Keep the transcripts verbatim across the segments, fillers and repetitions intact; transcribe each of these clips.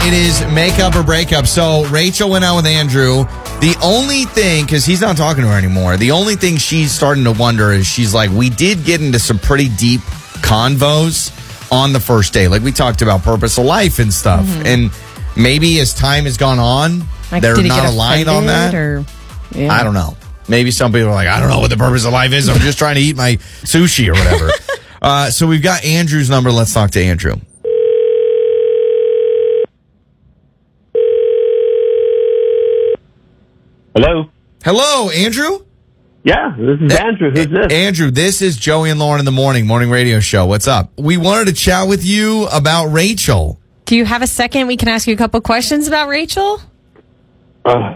It is makeup or breakup. So Rachel went out with Andrew. The only thing, because he's not talking to her anymore, the only thing she's starting to wonder is she's like, we did get into some pretty deep convos on the first day. Like we talked about purpose of life and stuff. Mm-hmm. And maybe as time has gone on, like, they're not aligned on that. Or, yeah. I don't know. Maybe some people are like, I don't know what the purpose of life is. I'm just trying to eat my sushi or whatever. uh, so we've got Andrew's number. Let's talk to Andrew. Hello? Hello, Andrew? Yeah, this is Andrew. Who's this? Andrew, this is Joey and Lauren in the morning, morning radio show. What's up? We wanted to chat with you about Rachel. Do you have a second? We can ask you a couple questions about Rachel? Uh,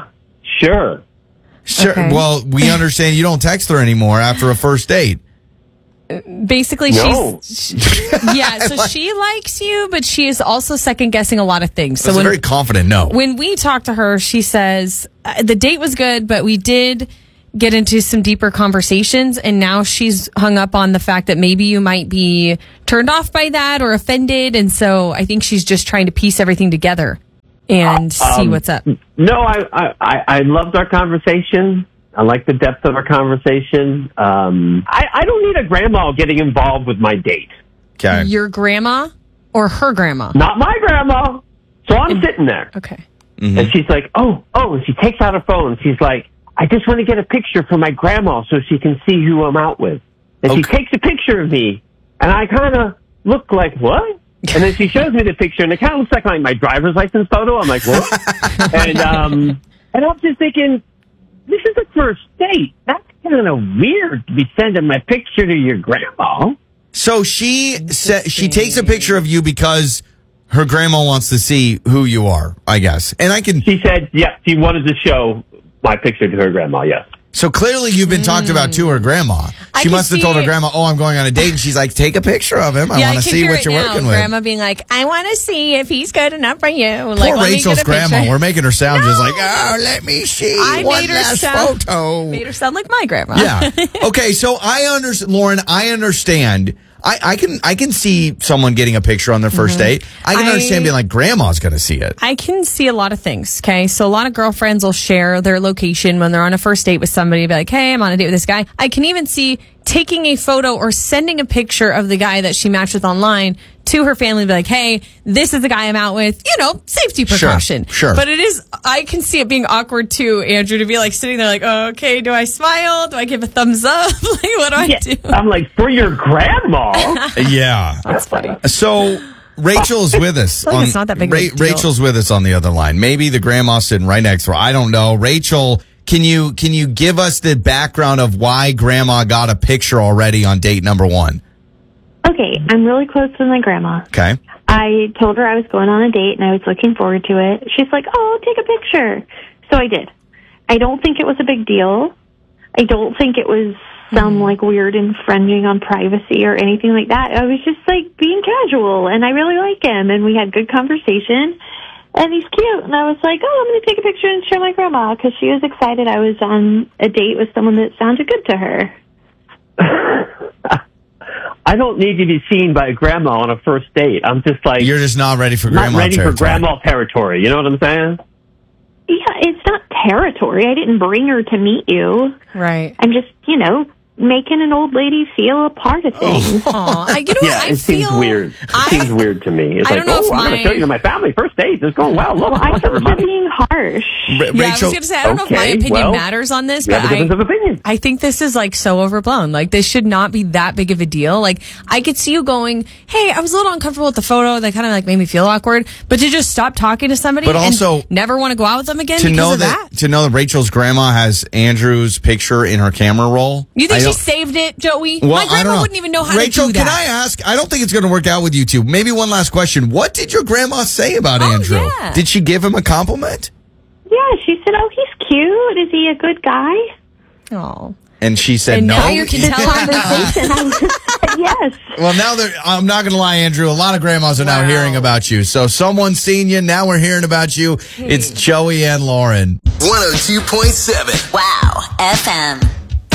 sure. Sure. Okay. Well, we understand you don't text her anymore after a first date. Basically, no. she's she, yeah. So she likes you, but she is also second guessing a lot of things. So That's when, a very confident no. When we talk to her, she says uh, the date was good, but we did get into some deeper conversations, and now she's hung up on the fact that maybe you might be turned off by that or offended, and so I think she's just trying to piece everything together and uh, see um, what's up. No, I, I I loved our conversation. I like the depth of our conversation. Um, I, I don't need a grandma getting involved with my date. Okay. Your grandma or her grandma? Not my grandma. So I'm and, sitting there. Okay. Mm-hmm. And she's like, oh, oh, and she takes out her phone. She's like, I just want to get a picture for my grandma so she can see who I'm out with. And okay. She takes a picture of me, and I kind of look like, what? And then she shows me the picture, and it kind of looks like my, my driver's license photo. I'm like, what? and, um, and I'm just thinking, this is the first date. That's kind of weird to be sending my picture to your grandma. So she sa- she takes a picture of you because her grandma wants to see who you are, I guess. And I can. She said, yeah, she wanted to show my picture to her grandma, yes. So clearly you've been mm. talked about to her grandma. She must have told her grandma, oh, I'm going on a date. And she's like, take a picture of him. I yeah, want to see what you're now. working with. Grandma being like, I want to see if he's good enough for you. Poor like, Rachel's grandma. Picture. We're making her sound no. just like, oh, let me see I one made her last sound, photo. Made her sound like my grandma. Yeah. Okay, so I understand, Lauren, I understand. I, I can I can see someone getting a picture on their first mm-hmm. date. I can I, understand being like, grandma's going to see it. I can see a lot of things, okay? So a lot of girlfriends will share their location when they're on a first date with somebody. Be like, hey, I'm on a date with this guy. I can even see taking a photo or sending a picture of the guy that she matched with online to her family. Be like, hey, this is the guy I'm out with. You know, safety precaution. Sure, sure. But it is, I can see it being awkward too, Andrew, to be like sitting there like, oh, okay, do I smile? Do I give a thumbs up? Like, what do I yeah. do? I'm like, for your grandma? Yeah. That's funny. So Rachel's with us. I feel like on, it's not that big Ra- of a deal. Rachel's with us on the other line. Maybe the grandma's sitting right next to her. I don't know. Rachel, can you can you give us the background of why grandma got a picture already on date number one? Okay, I'm really close with my grandma. Okay. I told her I was going on a date and I was looking forward to it. She's like, oh, take a picture. So I did. I don't think it was a big deal. I don't think it was some like weird infringing on privacy or anything like that. I was just like being casual, and I really like him, and we had good conversation, and he's cute. And I was like, oh, I'm going to take a picture and show my grandma, because she was excited I was on a date with someone that sounded good to her. I don't need to be seen by grandma on a first date. I'm just like, you're just not ready for grandma not ready territory. for grandma territory. You know what I'm saying? Yeah, it's not territory. I didn't bring her to meet you. Right. I'm just, you know, making an old lady feel a part of things. Oh, I, you know yeah, what? I it seems feel, weird. It I, seems weird to me. It's I like, don't know oh, if I'm my, going to show you to my family first date. It's going well. Look, I think you're being harsh. Ra- yeah, Rachel, I was going to say, I don't okay, know if my opinion well, matters on this, we but have a difference I, of opinion. I think this is like so overblown. Like, this should not be that big of a deal. Like, I could see you going, hey, I was a little uncomfortable with the photo. That kind of like made me feel awkward. But to just stop talking to somebody but also, and never want to go out with them again to because know of that, that? To know that Rachel's grandma has Andrew's picture in her camera roll. You think I she don't, saved it, Joey? Well, my I grandma don't know. wouldn't even know how Rachel, to do that. can I ask? I don't think it's going to work out with you two. Maybe one last question. What did your grandma say about oh, Andrew? Yeah. Did she give him a compliment? Yeah, she said, oh, he's cute. Is he a good guy? Oh. And she said and no. Now you can tell conversation. I said yes. Well, now they're, I'm not going to lie, Andrew. A lot of grandmas are wow. now hearing about you. So someone's seen you. Now we're hearing about you. Hey. It's Joey and Lauren. one oh two point seven. Wow. F M.